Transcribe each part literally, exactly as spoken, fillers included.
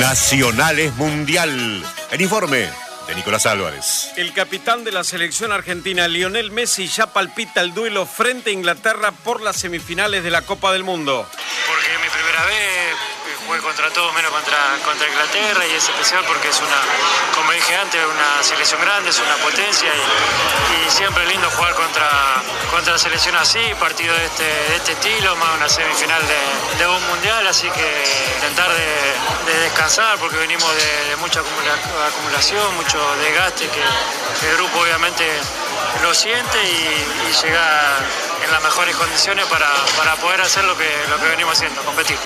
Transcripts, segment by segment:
Nacionales Mundial. El informe de Nicolás Álvarez. El capitán de la selección argentina, Lionel Messi, ya palpita el duelo frente a Inglaterra por las semifinales de la Copa del Mundo. Porque es mi primera vez, jugué contra todos menos contra, contra Inglaterra, y es especial porque es una, como dije antes, una selección grande, es una potencia, y, y siempre es lindo jugar contra, contra la selección así, partido de este, de este estilo, más una semifinal de, de un mundial, así que intentar de, de descansar porque venimos de, de mucha acumula, acumulación, mucho desgaste que, que el grupo obviamente lo siente, y, y llegar en las mejores condiciones para, para poder hacer lo que, lo que venimos haciendo, competir.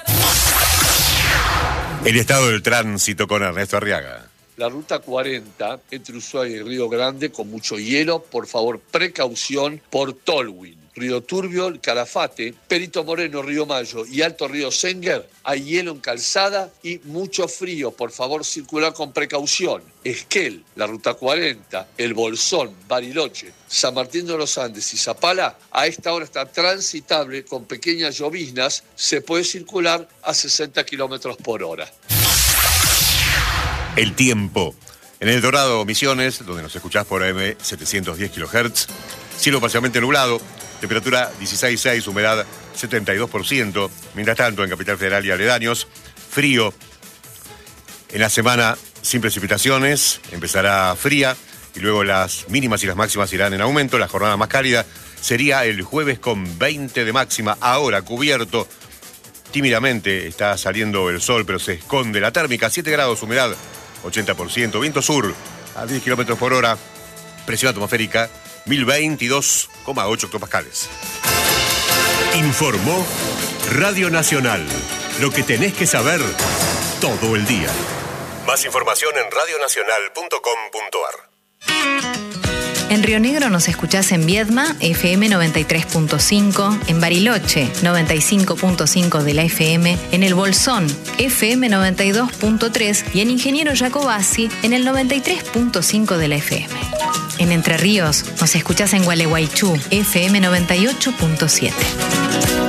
El estado del tránsito con Ernesto Arriaga. La ruta cuarenta entre Ushuaia y Río Grande con mucho hielo, por favor, precaución por Tolwyn. Río Turbio, el Calafate, Perito Moreno, Río Mayo y Alto Río Senguer, hay hielo en calzada y mucho frío, por favor circular con precaución. Esquel, la ruta cuarenta, El Bolsón, Bariloche, San Martín de los Andes y Zapala, a esta hora está transitable con pequeñas lloviznas, se puede circular a sesenta kilómetros por hora. El tiempo. En El Dorado, Misiones, donde nos escuchás por A M setecientos diez kilohertz, cielo parcialmente nublado, temperatura dieciséis punto seis, humedad setenta y dos por ciento. Mientras tanto, en Capital Federal y aledaños, frío. En la semana sin precipitaciones, empezará fría y luego las mínimas y las máximas irán en aumento. La jornada más cálida sería el jueves con veinte de máxima, ahora cubierto. Tímidamente está saliendo el sol, pero se esconde la térmica, siete grados, humedad ochenta por ciento, viento sur a diez kilómetros por hora, presión atmosférica mil veintidós coma ocho hectopascales. Informó Radio Nacional. Lo que tenés que saber todo el día. Más información en radionacional punto com punto ar. En Río Negro nos escuchás en Viedma, F M noventa y tres punto cinco, en Bariloche, noventa y cinco punto cinco de la F M, en El Bolsón, F M noventa y dos punto tres y en Ingeniero Jacobasi, en el noventa y tres punto cinco de la F M. En Entre Ríos nos escuchás en Gualeguaychú, F M noventa y ocho punto siete.